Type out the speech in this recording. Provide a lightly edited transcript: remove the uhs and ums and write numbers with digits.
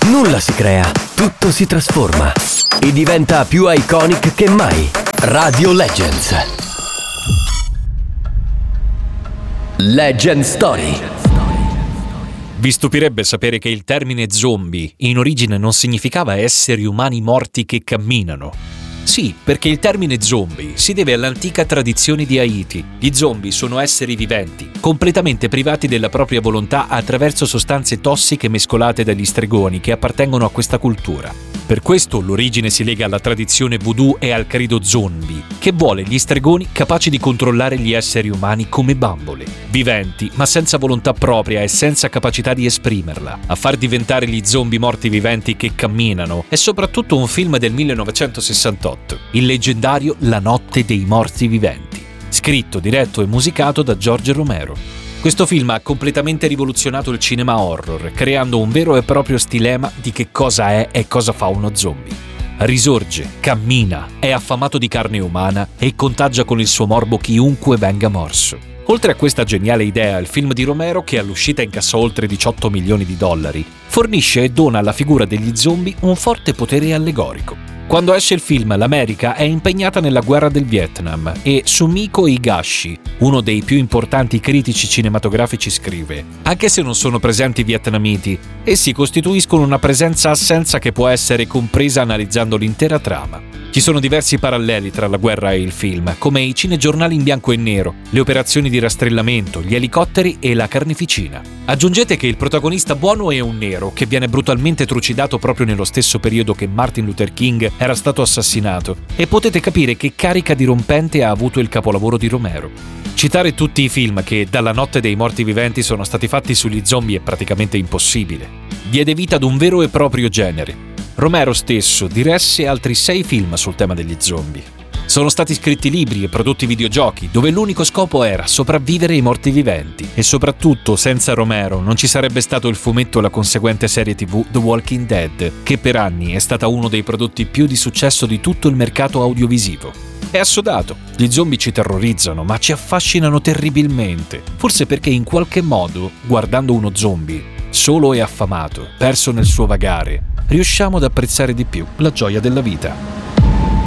Nulla si crea, tutto si trasforma e diventa più iconic che mai. Radio Legends. Legend Story. Vi stupirebbe sapere che il termine zombie in origine non significava esseri umani morti che camminano. Sì, perché il termine zombie si deve all'antica tradizione di Haiti. Gli zombie sono esseri viventi, completamente privati della propria volontà attraverso sostanze tossiche mescolate dagli stregoni che appartengono a questa cultura. Per questo l'origine si lega alla tradizione voodoo e al credo zombie, che vuole gli stregoni capaci di controllare gli esseri umani come bambole, viventi ma senza volontà propria e senza capacità di esprimerla. A far diventare gli zombie morti viventi che camminano è soprattutto un film del 1968, il leggendario La notte dei morti viventi, scritto, diretto e musicato da George Romero. Questo film ha completamente rivoluzionato il cinema horror, creando un vero e proprio stilema di che cosa è e cosa fa uno zombie. Risorge, cammina, è affamato di carne umana e contagia con il suo morbo chiunque venga morso. Oltre a questa geniale idea, il film di Romero, che all'uscita incassò oltre 18 milioni di dollari, fornisce e dona alla figura degli zombie un forte potere allegorico. Quando esce il film, l'America è impegnata nella guerra del Vietnam e Sumiko Higashi, uno dei più importanti critici cinematografici, scrive: anche se non sono presenti vietnamiti, essi costituiscono una presenza-assenza che può essere compresa analizzando l'intera trama. Ci sono diversi paralleli tra la guerra e il film, come i cinegiornali in bianco e nero, le operazioni di rastrellamento, gli elicotteri e la carneficina. Aggiungete che il protagonista buono è un nero che viene brutalmente trucidato proprio nello stesso periodo che Martin Luther King era stato assassinato e potete capire che carica dirompente ha avuto il capolavoro di Romero. Citare tutti i film che dalla notte dei morti viventi sono stati fatti sugli zombie è praticamente impossibile. Diede vita ad un vero e proprio genere. Romero stesso diresse altri 6 film sul tema degli zombie. Sono stati scritti libri e prodotti videogiochi dove l'unico scopo era sopravvivere ai morti viventi e soprattutto senza Romero non ci sarebbe stato il fumetto e la conseguente serie TV The Walking Dead, che per anni è stata uno dei prodotti più di successo di tutto il mercato audiovisivo. È assodato, gli zombie ci terrorizzano ma ci affascinano terribilmente, forse perché in qualche modo, guardando uno zombie, solo e affamato, perso nel suo vagare, riusciamo ad apprezzare di più la gioia della vita.